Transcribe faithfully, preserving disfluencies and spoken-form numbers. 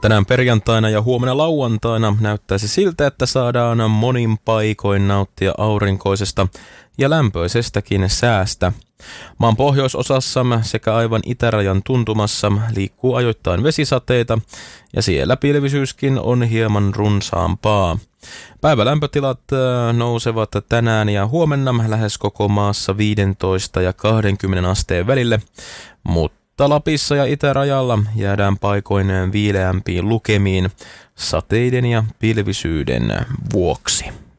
Tänään perjantaina ja huomenna lauantaina näyttäisi siltä, että saadaan monin paikoin nauttia aurinkoisesta ja lämpöisestäkin säästä. Maan pohjoisosassa sekä aivan itärajan tuntumassa liikkuu ajoittain vesisateita ja siellä pilvisyyskin on hieman runsaampaa. Päivälämpötilat nousevat tänään ja huomenna lähes koko maassa viisitoista ja kaksikymmentä asteen välille, mutta Lapissa ja itärajalla jäädään paikoineen viileämpiin lukemiin sateiden ja pilvisyyden vuoksi.